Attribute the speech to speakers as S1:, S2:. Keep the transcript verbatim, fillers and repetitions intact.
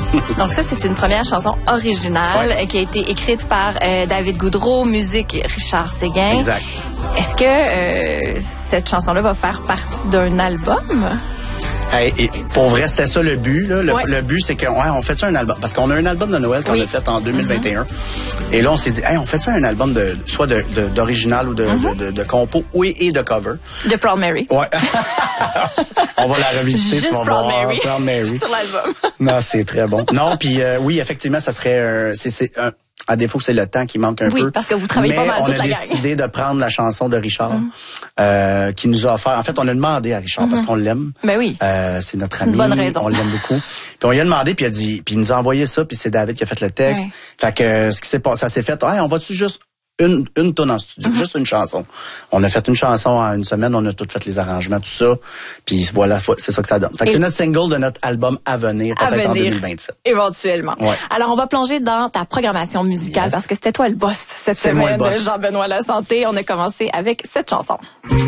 S1: Donc ça, c'est une première chanson originale
S2: Ouais.
S1: euh, qui a été écrite par euh, David Goudreau, musique Richard Séguin.
S2: Exact.
S1: Est-ce que euh, cette chanson-là va faire partie d'un album?
S2: Hey, et pour vrai, c'était ça le but. Là. Le,
S1: Ouais.
S2: le but, c'est qu'on ouais, on fait ça un album. Parce qu'on a un album de Noël qu'on
S1: Oui.
S2: a fait en deux mille vingt et un. Mm-hmm. Et là, on s'est dit, hey, on fait ça un album de soit de, de, d'original ou de, mm-hmm. de, de, de compo, oui, et de cover.
S1: De Proud Mary.
S2: Ouais. On va la revisiter,
S1: Juste
S2: tu vas
S1: Proud
S2: voir.
S1: Mary.
S2: Proud Mary.
S1: Sur l'album.
S2: Non, c'est très bon. Non, puis euh, oui, effectivement, ça serait euh, c'est, c'est un à défaut que c'est le temps qui manque un
S1: oui,
S2: peu.
S1: Oui, parce que vous travaillez
S2: mais
S1: pas mal
S2: on
S1: toute
S2: a
S1: la gang.
S2: décidé de prendre la chanson de Richard, mm. euh, qui nous a offert. En fait, on a demandé à Richard mm-hmm. parce qu'on l'aime.
S1: Ben oui.
S2: Euh, c'est notre
S1: c'est
S2: ami.
S1: Une bonne raison.
S2: On l'aime beaucoup. Puis on lui a demandé, puis il a dit, puis il nous a envoyé ça, puis c'est David qui a fait le texte. Ouais. Fait que ce qui s'est passé, ça s'est fait. Hey, on va-tu juste une une tonne en studio, mm-hmm. juste une chanson. On a fait une chanson en une semaine, on a tout fait les arrangements, tout ça. Puis voilà, c'est ça que ça donne. Fait que Et c'est notre single de notre album à venir, peut-être à venir, en deux mille vingt-sept.
S1: Éventuellement.
S2: Ouais.
S1: Alors on va plonger dans ta programmation musicale yes. parce que c'était toi le boss cette
S2: c'est
S1: semaine,
S2: moi le boss.
S1: Jean-Benoît Lasanté. On a commencé avec cette chanson.